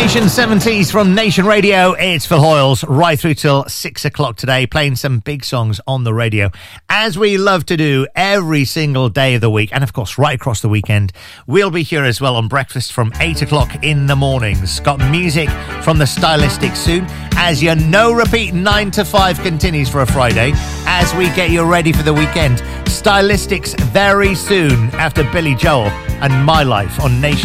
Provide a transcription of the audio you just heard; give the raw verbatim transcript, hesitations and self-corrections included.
Nation seventies from Nation Radio. It's Phil Hoyles right through till six o'clock today, playing some big songs on the radio, as we love to do every single day of the week. And of course, right across the weekend, we'll be here as well on breakfast from eight o'clock in the mornings. Got music from the Stylistics soon, as your no repeat nine to five continues for a Friday, as we get you ready for the weekend. Stylistics very soon after Billy Joel and My Life on Nation.